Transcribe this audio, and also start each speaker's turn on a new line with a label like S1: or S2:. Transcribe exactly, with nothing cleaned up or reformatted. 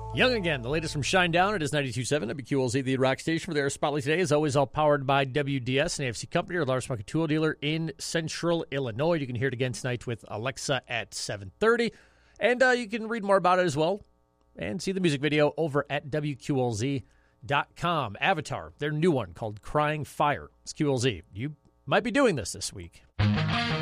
S1: Young again, the latest from Shinedown. It is ninety-two point seven W Q L Z, the rock station for their spotlight today. Is always all powered by W D S, an A F C company, or large market tool dealer in Central Illinois. You can hear it again tonight with Alexa at seven thirty. And uh, you can read more about it as well and see the music video over at W Q L Z dot com. Avatar, their new one called Crying Fire. It's Q L Z. You might be doing this this week.